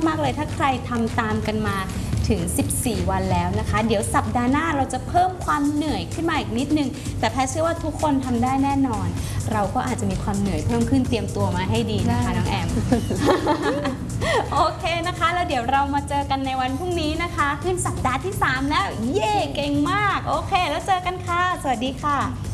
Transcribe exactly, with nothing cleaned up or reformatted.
มากๆเลยถ้าใครทำตามกันมาถึงสิบสี่วันแล้วนะคะเดี๋ยวสัปดาห์หน้าเราจะเพิ่มความเหนื่อยขึ้นมาอีกนิดนึงแต่แพทเชื่อว่าทุกคนทำได้แน่นอนเราก็อาจจะมีความเหนื่อยเพิ่มขึ้นเตรียมตัวมาให้ดีนะคะน้องแอม โอเคนะคะแล้วเดี๋ยวเรามาเจอกันในวันพรุ่งนี้นะคะขึ้นสัปดาห์ที่สามแล้วเย่เก่งมากโอเคแล้วเจอกันค่ะสวัสดีค่ะ